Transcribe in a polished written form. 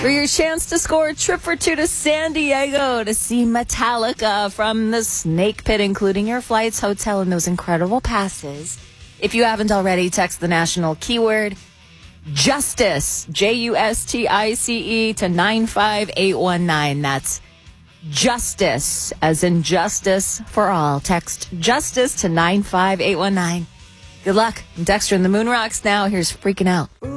For your chance to score a trip for two to San Diego to see Metallica from the Snake Pit, including your flights, hotel, and those incredible passes. If you haven't already, text the national keyword JUSTICE, JUSTICE, to 95819. That's JUSTICE, as in justice for all. Text JUSTICE to 95819. Good luck. I'm Dexter in the Moon Rocks now. Here's Freaking Out.